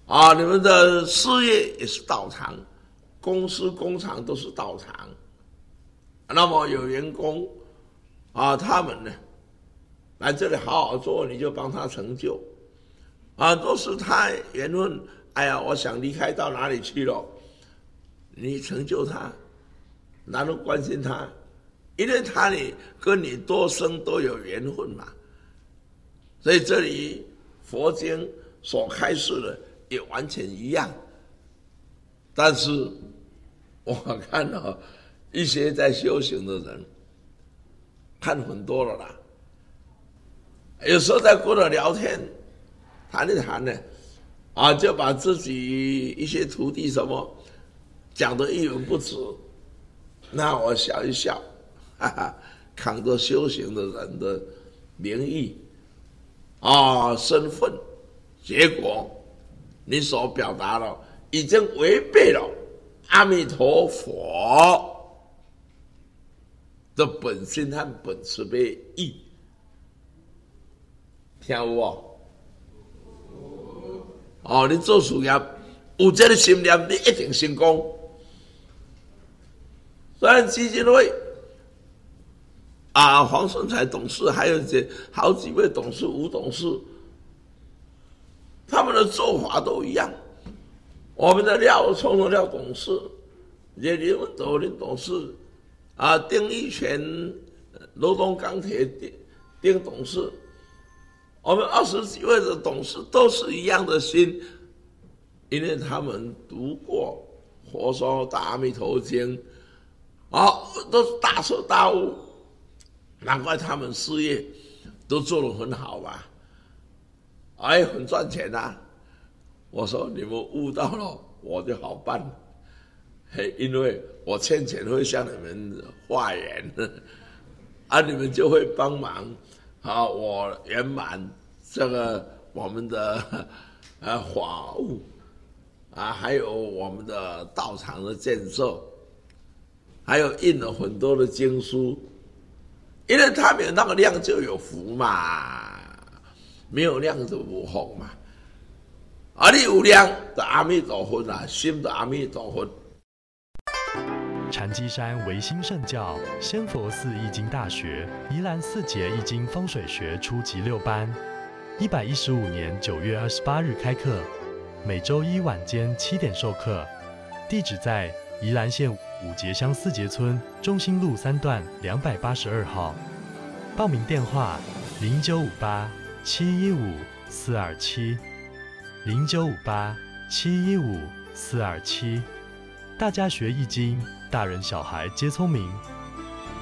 你们的事业也是道场，公司工厂都是道场。那么有员工他们呢来这里好好做，你就帮他成就。都是他缘分，哎呀，我想离开到哪里去了，你成就他，然后关心他，因为他跟你多生都有缘分嘛。所以这里佛经所开示的也完全一样。但是我看到一些在修行的人看很多了啦，有时候在跟我聊天谈一谈呢，就把自己一些徒弟什么讲得一文不值，那我笑一笑，哈哈，扛着修行的人的名义身份，结果你所表达的已经违背了阿弥陀佛的本心和本慈悲意，听有无？你做事业有这个心念，你一定成功。虽然基金会黄顺才董事，还有好几位董事、吴董事，他们的做法都一样。我们的廖聪的廖董事，林文斗林董事，丁义全罗东钢铁丁董事，我们20几位的董事都是一样的心，因为他们读过佛说大阿弥陀经，都是大彻大悟，难怪他们事业都做得很好吧，很赚钱啊。我说你们悟到了，我就好办，因为我欠钱会向你们化缘，你们就会帮忙，我圆满这个我们的法务，还有我们的道场的建设，还有印了很多的经书，因为他没有那个量就有福嘛，没有量就无福嘛。你有量的阿弥陀佛心的阿弥陀佛。 禅机山唯心圣教仙佛寺易经大学宜兰4节易经风水学初级6班，115年9月28日开课，每周一晚间7点授课，地址在宜兰县5节乡4节村中心路3段282号，报名电话0958-715-427，0958-715-427。大家学易经，大人小孩皆聪明。